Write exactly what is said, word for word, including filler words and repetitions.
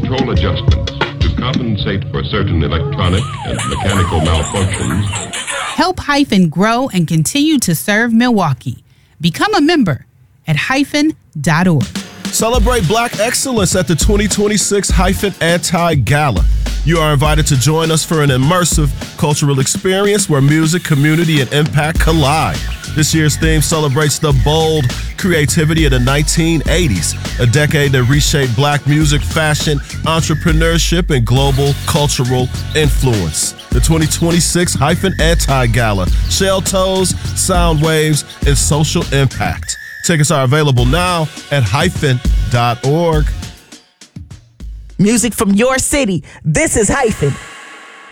control adjustments to compensate for certain electronic and mechanical malfunctions. Help Hyphen grow and continue to serve Milwaukee. Become a member at hyphen dot org. Celebrate Black excellence at the twenty twenty-six Hyphen Anti-Gala. You are invited to join us for an immersive cultural experience where music, community, and impact collide. This year's theme celebrates the bold creativity of the nineteen eighties, a decade that reshaped Black music, fashion, entrepreneurship, and global cultural influence. The twenty twenty-six Hyphen Anti-Gala, shell toes, sound waves, and social impact. Tickets are available now at hyphen dot org. Music from your city. This is Hyphen.